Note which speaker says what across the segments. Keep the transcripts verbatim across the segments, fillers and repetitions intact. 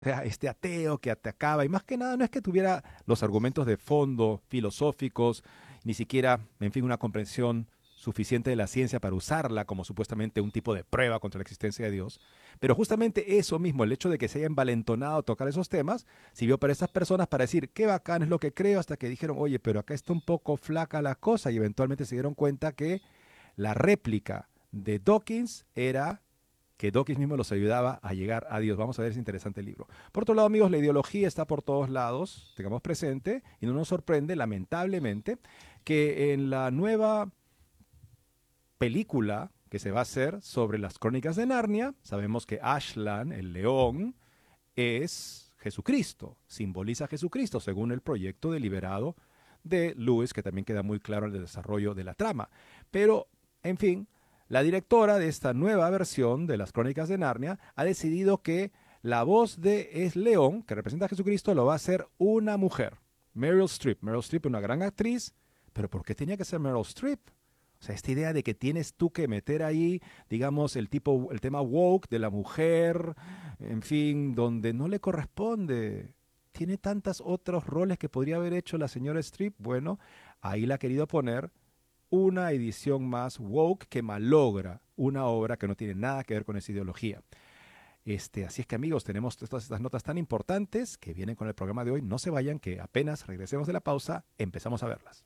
Speaker 1: sea, este ateo que atacaba, y más que nada no es que tuviera los argumentos de fondo filosóficos, ni siquiera, en fin, una comprensión suficiente de la ciencia para usarla como supuestamente un tipo de prueba contra la existencia de Dios, pero justamente eso mismo, el hecho de que se haya envalentonado a tocar esos temas, sirvió para esas personas para decir, qué bacán es lo que creo, hasta que dijeron, oye, pero acá está un poco flaca la cosa, y eventualmente se dieron cuenta que la réplica de Dawkins era que Dawkins mismo los ayudaba a llegar a Dios. Vamos a ver ese interesante libro. Por otro lado, amigos, la ideología está por todos lados, tengamos presente, y no nos sorprende, lamentablemente, que en la nueva película que se va a hacer sobre las crónicas de Narnia, sabemos que Aslan, el león, es Jesucristo, simboliza a Jesucristo, según el proyecto deliberado de Lewis, que también queda muy claro en el desarrollo de la trama. Pero, en fin, la directora de esta nueva versión de las Crónicas de Narnia ha decidido que la voz de Es León, que representa a Jesucristo, lo va a hacer una mujer, Meryl Streep. Meryl Streep, una gran actriz, pero ¿por qué tenía que ser Meryl Streep? O sea, esta idea de que tienes tú que meter ahí, digamos, el tipo, el tema woke de la mujer, en fin, donde no le corresponde. Tiene tantos otros roles que podría haber hecho la señora Streep. Bueno, ahí la ha querido poner una edición más woke que malogra una obra que no tiene nada que ver con esa ideología. Este, así es que, amigos, tenemos todas estas notas tan importantes que vienen con el programa de hoy. No se vayan, que apenas regresemos de la pausa, empezamos a verlas.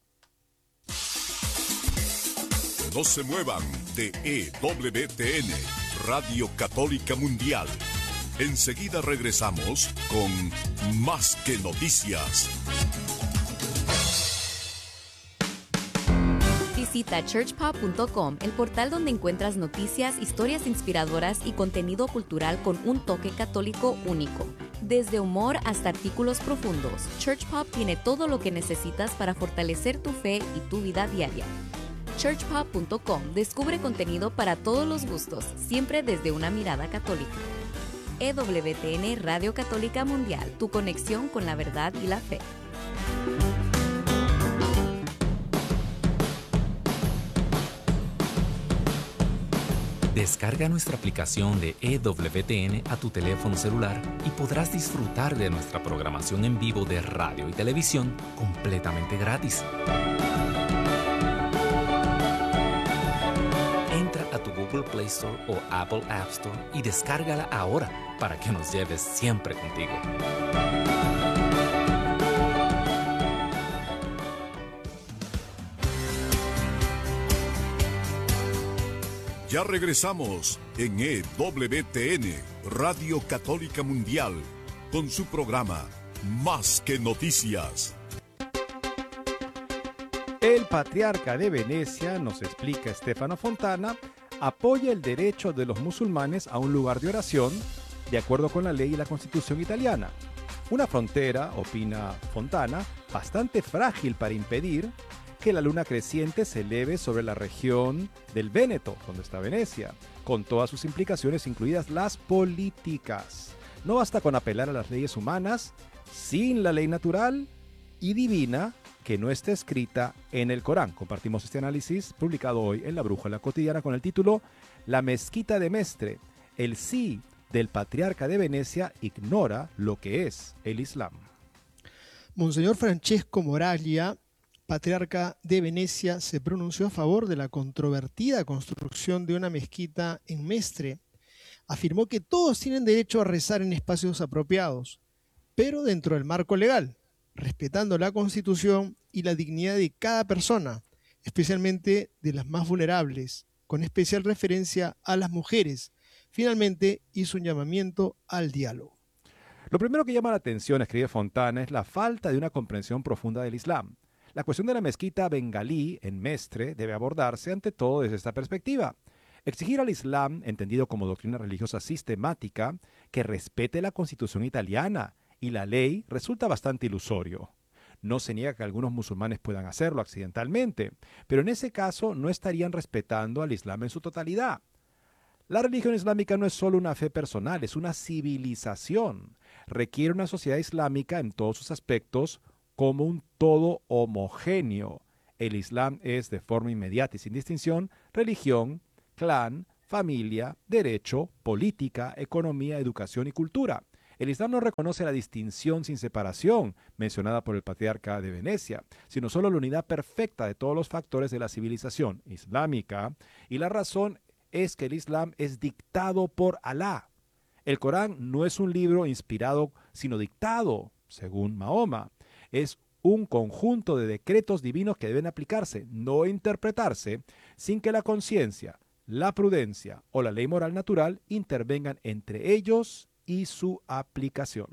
Speaker 2: No se muevan de E W T N, Radio Católica Mundial. Enseguida regresamos con Más que Noticias.
Speaker 3: Visita church pop punto com, el portal donde encuentras noticias, historias inspiradoras y contenido cultural con un toque católico único. Desde humor hasta artículos profundos, Church Pop tiene todo lo que necesitas para fortalecer tu fe y tu vida diaria. church pop punto com descubre contenido para todos los gustos, siempre desde una mirada católica. E W T N Radio Católica Mundial, tu conexión con la verdad y la fe.
Speaker 4: Descarga nuestra aplicación de E W T N a tu teléfono celular y podrás disfrutar de nuestra programación en vivo de radio y televisión completamente gratis. Entra a tu Google Play Store o Apple App Store y descárgala ahora para que nos lleves siempre contigo.
Speaker 2: Ya regresamos en E W T N, Radio Católica Mundial, con su programa Más que Noticias.
Speaker 1: El patriarca de Venecia, nos explica Stefano Fontana, apoya el derecho de los musulmanes a un lugar de oración de acuerdo con la ley y la constitución italiana. Una frontera, opina Fontana, bastante frágil para impedir que la luna creciente se eleve sobre la región del Véneto, donde está Venecia, con todas sus implicaciones, incluidas las políticas. No basta con apelar a las leyes humanas sin la ley natural y divina que no está escrita en el Corán. Compartimos este análisis publicado hoy en La Brújula Cotidiana con el título La mezquita de Mestre, el sí del patriarca de Venecia ignora lo que es el Islam.
Speaker 5: Monseñor Francesco Moraglia, patriarca de Venecia, se pronunció a favor de la controvertida construcción de una mezquita en Mestre. Afirmó que todos tienen derecho a rezar en espacios apropiados, pero dentro del marco legal, respetando la Constitución y la dignidad de cada persona, especialmente de las más vulnerables, con especial referencia a las mujeres. Finalmente, hizo un llamamiento al diálogo.
Speaker 1: Lo primero que llama la atención, escribe Fontana, es la falta de una comprensión profunda del Islam. La cuestión de la mezquita bengalí en Mestre debe abordarse ante todo desde esta perspectiva. Exigir al Islam, entendido como doctrina religiosa sistemática, que respete la Constitución italiana y la ley, resulta bastante ilusorio. No se niega que algunos musulmanes puedan hacerlo accidentalmente, pero en ese caso no estarían respetando al Islam en su totalidad. La religión islámica no es solo una fe personal, es una civilización. Requiere una sociedad islámica en todos sus aspectos como un todo homogéneo. El Islam es, de forma inmediata y sin distinción, religión, clan, familia, derecho, política, economía, educación y cultura. El Islam no reconoce la distinción sin separación mencionada por el patriarca de Venecia, sino solo la unidad perfecta de todos los factores de la civilización islámica, y la razón es que el Islam es dictado por Alá. El Corán no es un libro inspirado, sino dictado, según Mahoma. Es un conjunto de decretos divinos que deben aplicarse, no interpretarse, sin que la conciencia, la prudencia o la ley moral natural intervengan entre ellos y su aplicación.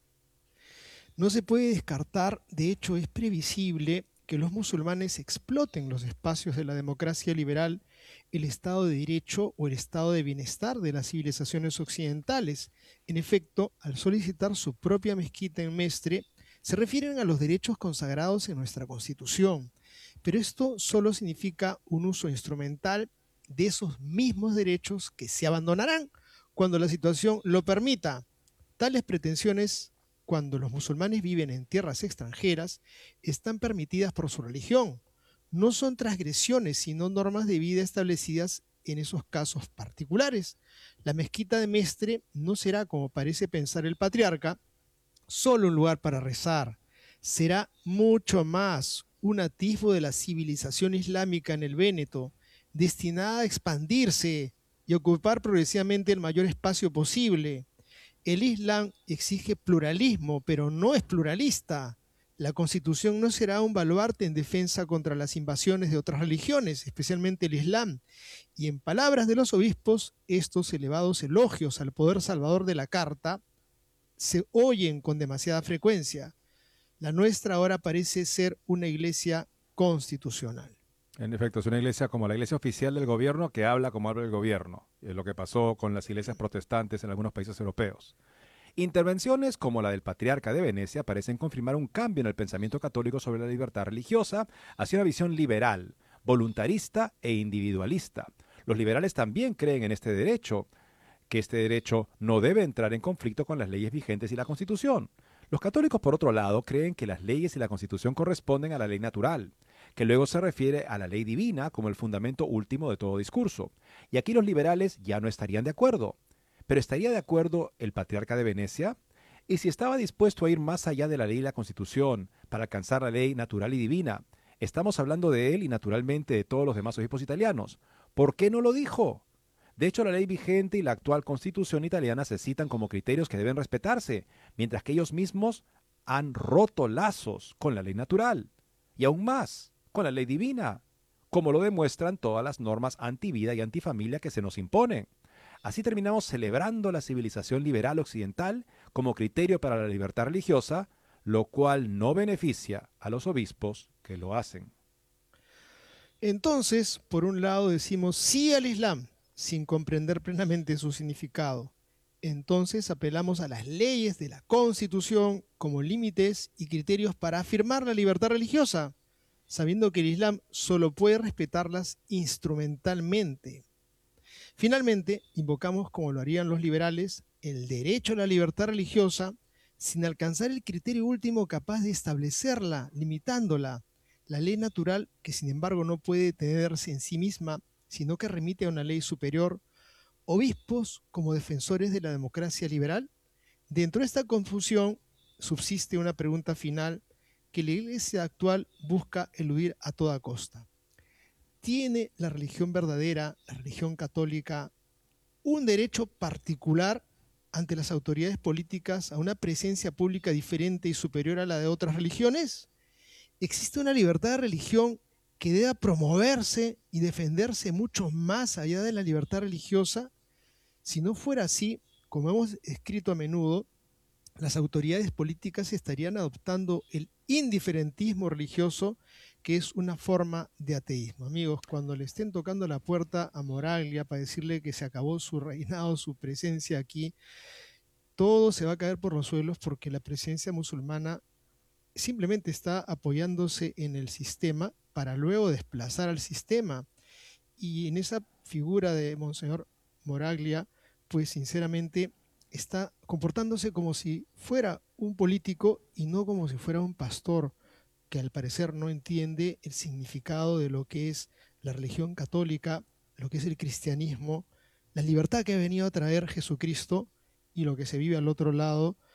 Speaker 5: No se puede descartar, de hecho es previsible, que los musulmanes exploten los espacios de la democracia liberal, el Estado de Derecho o el estado de bienestar de las civilizaciones occidentales. En efecto, al solicitar su propia mezquita en Mestre, se refieren a los derechos consagrados en nuestra Constitución, pero esto solo significa un uso instrumental de esos mismos derechos que se abandonarán cuando la situación lo permita. Tales pretensiones, cuando los musulmanes viven en tierras extranjeras, están permitidas por su religión. No son transgresiones, sino normas de vida establecidas en esos casos particulares. La mezquita de Mestre no será, como parece pensar el patriarca, solo un lugar para rezar. Será mucho más un atisbo de la civilización islámica en el Véneto, destinada a expandirse y ocupar progresivamente el mayor espacio posible. El Islam exige pluralismo, pero no es pluralista. La Constitución no será un baluarte en defensa contra las invasiones de otras religiones, especialmente el Islam. Y en palabras de los obispos, estos elevados elogios al poder salvador de la Carta se oyen con demasiada frecuencia. La nuestra ahora parece ser una iglesia constitucional.
Speaker 1: En efecto, es una iglesia como la iglesia oficial del gobierno que habla como habla el gobierno. Es lo que pasó con las iglesias protestantes en algunos países europeos. Intervenciones como la del patriarca de Venecia parecen confirmar un cambio en el pensamiento católico sobre la libertad religiosa hacia una visión liberal, voluntarista e individualista. Los liberales también creen en este derecho, que este derecho no debe entrar en conflicto con las leyes vigentes y la Constitución. Los católicos, por otro lado, creen que las leyes y la Constitución corresponden a la ley natural, que luego se refiere a la ley divina como el fundamento último de todo discurso. Y aquí los liberales ya no estarían de acuerdo. ¿Pero estaría de acuerdo el patriarca de Venecia? Y si estaba dispuesto a ir más allá de la ley y la Constitución para alcanzar la ley natural y divina, estamos hablando de él y naturalmente de todos los demás obispos italianos. ¿Por qué no lo dijo? De hecho, la ley vigente y la actual Constitución italiana se citan como criterios que deben respetarse, mientras que ellos mismos han roto lazos con la ley natural. Y aún más, con la ley divina, como lo demuestran todas las normas antivida y antifamilia que se nos imponen. Así terminamos celebrando la civilización liberal occidental como criterio para la libertad religiosa, lo cual no beneficia a los obispos que lo hacen.
Speaker 5: Entonces, por un lado decimos sí al Islam, sin comprender plenamente su significado. Entonces apelamos a las leyes de la Constitución como límites y criterios para afirmar la libertad religiosa, sabiendo que el Islam solo puede respetarlas instrumentalmente. Finalmente, invocamos, como lo harían los liberales, el derecho a la libertad religiosa sin alcanzar el criterio último capaz de establecerla, limitándola, la ley natural que sin embargo no puede tenerse en sí misma, sino que remite a una ley superior. Obispos como defensores de la democracia liberal. Dentro de esta confusión subsiste una pregunta final que la iglesia actual busca eludir a toda costa. ¿Tiene la religión verdadera, la religión católica, un derecho particular ante las autoridades políticas a una presencia pública diferente y superior a la de otras religiones? ¿Existe una libertad de religión que deba promoverse y defenderse mucho más allá de la libertad religiosa? Si no fuera así, como hemos escrito a menudo, las autoridades políticas estarían adoptando el indiferentismo religioso, que es una forma de ateísmo. Amigos, cuando le estén tocando la puerta a Moraglia para decirle que se acabó su reinado, su presencia aquí, todo se va a caer por los suelos, porque la presencia musulmana simplemente está apoyándose en el sistema para luego desplazar al sistema. Y en esa figura de Monseñor Moraglia, pues sinceramente está comportándose como si fuera un político y no como si fuera un pastor, que al parecer no entiende el significado de lo que es la religión católica, lo que es el cristianismo, la libertad que ha venido a traer Jesucristo, y lo que se vive al otro lado